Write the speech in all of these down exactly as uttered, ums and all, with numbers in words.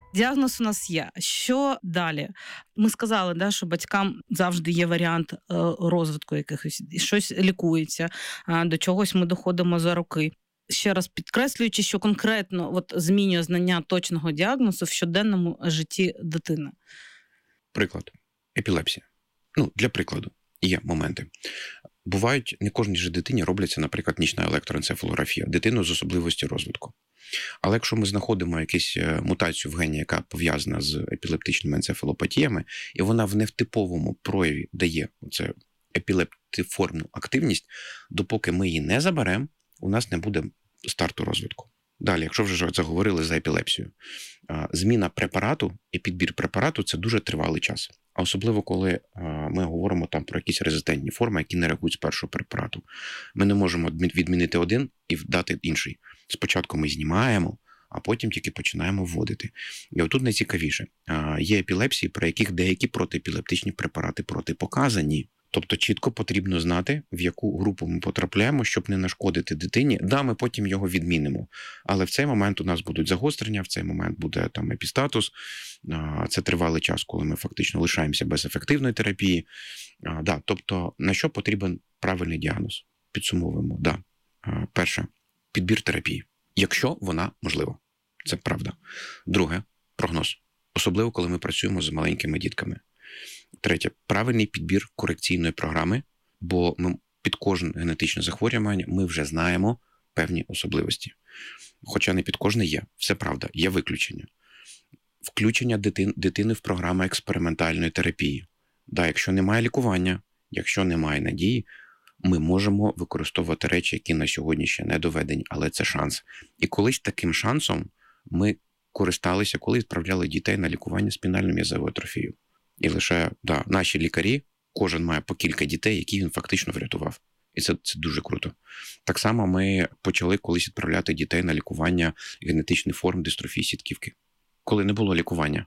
Діагноз у нас є. Що далі? Ми сказали, да, що батькам завжди є варіант розвитку якихось, щось лікується, до чогось ми доходимо за роки. Ще раз підкреслюючи, що конкретно от, змінює знання точного діагнозу в щоденному житті дитини. Приклад. Епілепсія. Ну, для прикладу. Є моменти. Бувають, не кожній же дитині робляться, наприклад, нічна електроенцефалографія, дитину з особливості розвитку. Але якщо ми знаходимо якусь мутацію в гені, яка пов'язана з епілептичними енцефалопатіями, і вона в невтиповому прояві дає оце епілептиформну активність, допоки ми її не заберемо, у нас не буде старту розвитку. Далі, якщо вже заговорили за епілепсію, зміна препарату і підбір препарату – це дуже тривалий час. А особливо, коли ми говоримо там про якісь резистентні форми, які не реагують з першого препарату. Ми не можемо відмінити один і дати інший. Спочатку ми знімаємо, а потім тільки починаємо вводити. І отут найцікавіше. Є епілепсії, про яких деякі протиепілептичні препарати протипоказані. Тобто чітко потрібно знати, в яку групу ми потрапляємо, щоб не нашкодити дитині. Да, ми потім його відмінимо. Але в цей момент у нас будуть загострення, в цей момент буде там епістатус. Це тривалий час, коли ми фактично лишаємося без ефективної терапії. Да, тобто на що потрібен правильний діагноз? Підсумовуємо. Да. Перше. Підбір терапії. Якщо вона можлива. Це правда. Друге. Прогноз. Особливо, коли ми працюємо з маленькими дітками. Третє. Правильний підбір корекційної програми, бо ми під кожне генетичне захворювання ми вже знаємо певні особливості. Хоча не під кожне є. Все правда. Є виключення. Включення дитин, дитини в програму експериментальної терапії. Да, якщо немає лікування, якщо немає надії, ми можемо використовувати речі, які на сьогодні ще не доведені, але це шанс. І колись таким шансом ми користалися, коли відправляли дітей на лікування спінальну м'язову атрофію. І лише, да, наші лікарі, кожен має по кілька дітей, які він фактично врятував. І це, це дуже круто. Так само ми почали колись відправляти дітей на лікування генетичних форм дистрофії сітківки. Коли не було лікування.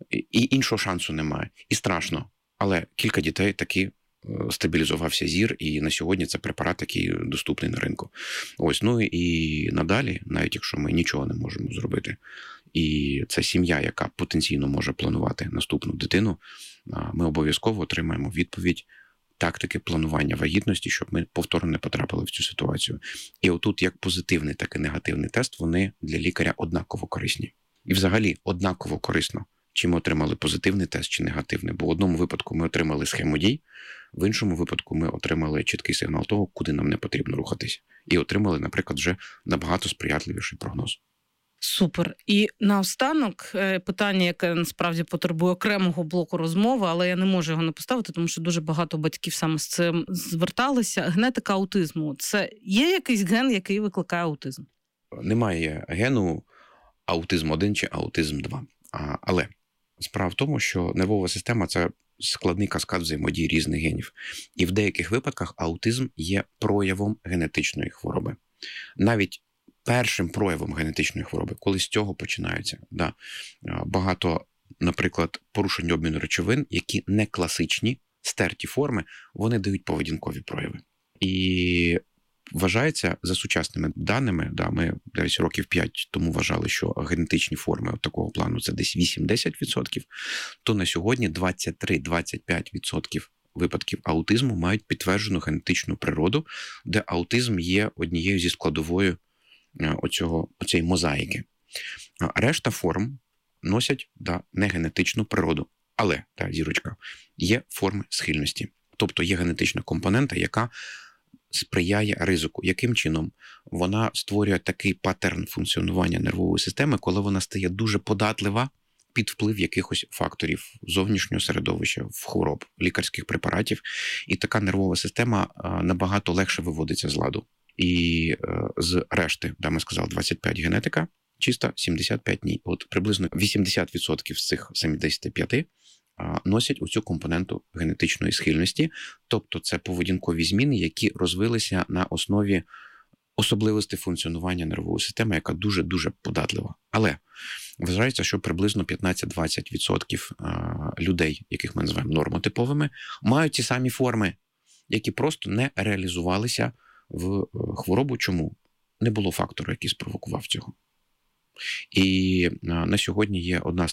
І іншого шансу немає. І страшно. Але кілька дітей таки стабілізувався зір, і на сьогодні це препарат, який доступний на ринку. Ось, ну і надалі, навіть якщо ми нічого не можемо зробити, і це сім'я, яка потенційно може планувати наступну дитину, ми обов'язково отримаємо відповідь тактики планування вагітності, щоб ми повторно не потрапили в цю ситуацію. І отут як позитивний, так і негативний тест, вони для лікаря однаково корисні. І взагалі однаково корисно, чи ми отримали позитивний тест, чи негативний. Бо в одному випадку ми отримали схему дій, в іншому випадку ми отримали чіткий сигнал того, куди нам не потрібно рухатись. І отримали, наприклад, вже набагато сприятливіший прогноз. Супер. І наостанок питання, яке насправді потребує окремого блоку розмови, але я не можу його не поставити, тому що дуже багато батьків саме з цим зверталися. Генетика аутизму. Це є якийсь ген, який викликає аутизм? Немає гену аутизм один чи аутизм два. Але справа в тому, що нервова система – це складний каскад взаємодії різних генів. І в деяких випадках аутизм є проявом генетичної хвороби. Навіть першим проявом генетичної хвороби, коли з цього починається. Да. Багато, наприклад, порушень обміну речовин, які не класичні, стерті форми, вони дають поведінкові прояви. І вважається, за сучасними даними, да, ми десь років п'ять тому вважали, що генетичні форми от такого плану це десь вісім-десять відсотків, то на сьогодні двадцять три - двадцять п'ять відсотків випадків аутизму мають підтверджену генетичну природу, де аутизм є однією зі складовою оцього, оцієї мозаїки. Решта форм носять да, негенетичну природу. Але, та, зірочка, є форми схильності. Тобто є генетична компонента, яка сприяє ризику. Яким чином? Вона створює такий паттерн функціонування нервової системи, коли вона стає дуже податлива під вплив якихось факторів зовнішнього середовища, в хвороб, лікарських препаратів. І така нервова система набагато легше виводиться з ладу. І з решти, де ми сказали, двадцять п'ять генетика, чисто сімдесят п'ять ні. От приблизно вісімдесят відсотків з цих сімдесят п'ять носять оцю компоненту генетичної схильності, тобто це поведінкові зміни, які розвилися на основі особливостей функціонування нервової системи, яка дуже-дуже податлива. Але вважається, що приблизно п'ятнадцять-двадцять відсотків людей, яких ми називаємо нормотиповими, мають ті самі форми, які просто не реалізувалися в хворобу. Чому? Не було фактору, який спровокував цього. І на сьогодні є одна